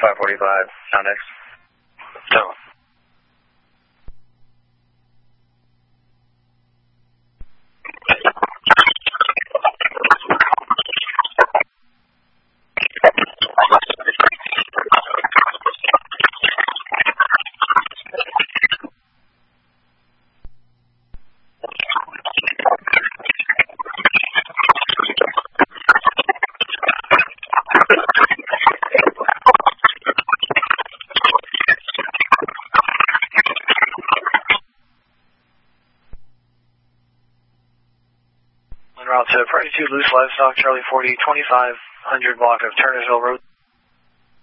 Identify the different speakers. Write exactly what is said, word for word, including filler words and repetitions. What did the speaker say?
Speaker 1: five forty-five, Sound X.
Speaker 2: Tone. En route to forty-two Loose Livestock, Charlie forty, twenty-five hundred block of Turnersville Road.